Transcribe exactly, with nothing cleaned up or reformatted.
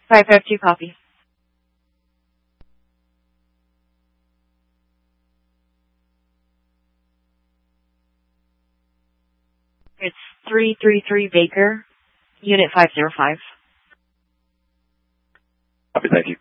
five five two, copy. It's three three three Baker, Unit five zero five. Copy, thank you.